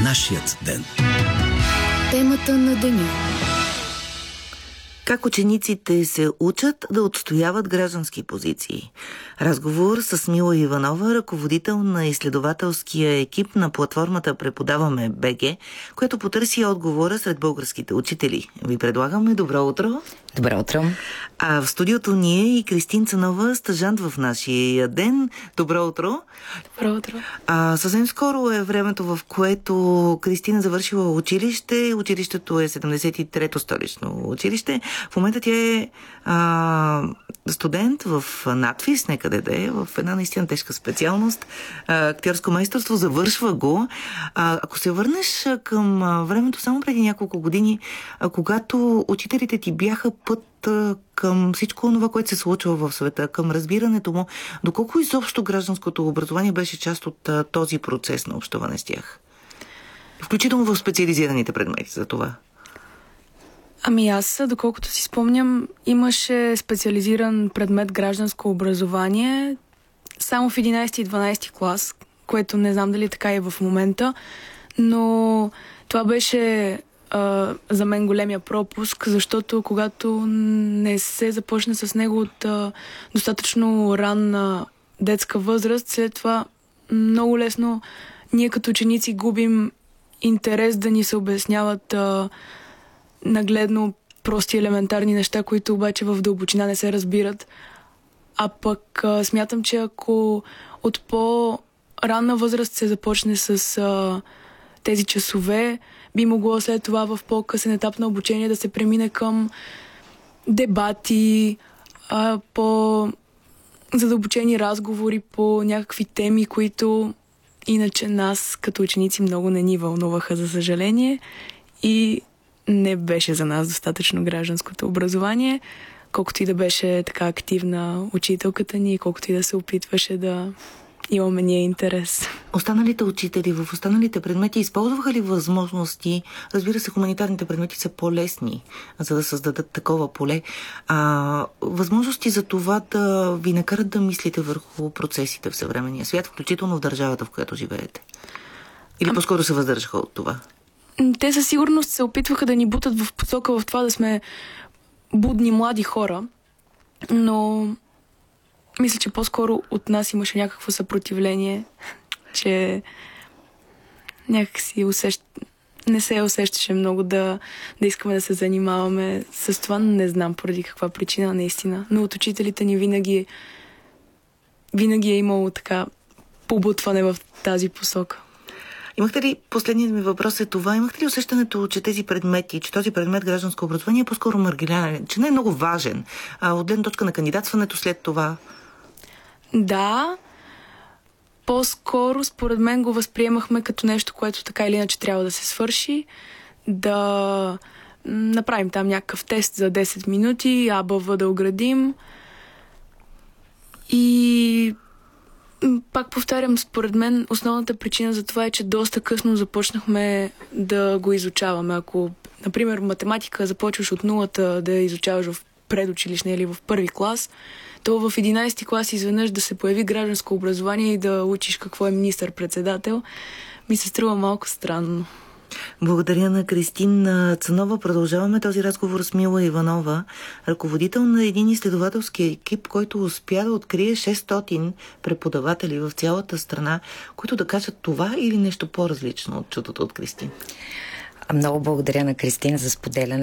Нашият ден. Темата на деня. Как учениците се учат да отстояват граждански позиции? Разговор с Мила Иванова, ръководител на изследователския екип на платформата Преподаваме БГ, която потърси отговора сред българските учители. Ви предлагаме добро утро. Добро утро. А в студиото ни е и Кристин Цанова, стажант в нашия ден. Добро утро. Добро утро. Съвсем скоро е времето, в което Кристина завършила училище. Училището е 73-то столично училище. В момента тя е студент в надфис, некъде да е, в една наистина тежка специалност. Актьорско майсторство, завършва го. Ако се върнеш към времето само преди няколко години, когато учителите ти бяха път към всичко това, което се случва в света, към разбирането му, доколко изобщо гражданското образование беше част от този процес на общуване с тях? Включително в специализираните предмети за това. Аз, доколкото си спомням, имаше специализиран предмет гражданско образование само в 11 и 12 клас, което не знам дали така е в момента, но това беше за мен големия пропуск, защото когато не се започне с него от достатъчно ранна детска възраст, след това много лесно ние като ученици губим интерес да ни се обясняват нагледно прости елементарни неща, които обаче в дълбочина не се разбират. А пък смятам, че ако от по-ранна възраст се започне с тези часове, би могло след това в по-късен етап на обучение да се премине към дебати, по-задълбочени разговори по някакви теми, които иначе нас като ученици много не ни вълнуваха, за съжаление, и не беше за нас достатъчно гражданското образование, колкото и да беше така активна учителката ни, колкото и да се опитваше да имаме ние интерес. Останалите учители в останалите предмети използваха ли възможности? Разбира се, хуманитарните предмети са по-лесни, за да създадат такова поле. Възможности за това да ви накарат да мислите върху процесите в съвременния свят, включително в държавата, в която живеете? Или по-скоро се въздържаха от това? Те със сигурност се опитваха да ни бутат в посока в това да сме будни млади хора, но мисля, че по-скоро от нас имаше някакво съпротивление, че някакси не се усещаше много да искаме да се занимаваме с това. Не знам поради каква причина наистина, но от учителите ни винаги е имало така побутване в тази посока. Имахте ли, последният ми въпрос е това, имахте ли усещането, че тези предмети, че този предмет гражданско образование е по-скоро маргинален, че не е много важен от гледна точка на кандидатстването след това? Да, по-скоро според мен го възприемахме като нещо, което така или иначе трябва да се свърши, да направим там някакъв тест за 10 минути, АБВ да оградим и пак повтарям, според мен основната причина за това е, че доста късно започнахме да го изучаваме. Ако, например, математика започваш от нулата да изучаваш в предучилищна или в първи клас, то в 11 клас изведнъж да се появи гражданско образование и да учиш какво е министър-председател, ми се струва малко странно. Благодаря на Кристин Цанова. Продължаваме този разговор с Мила Иванова, ръководител на един изследователски екип, който успя да открие 600 преподаватели в цялата страна, които да кажат това или нещо по-различно от чутото от Кристин. Много благодаря на Кристин за споделяне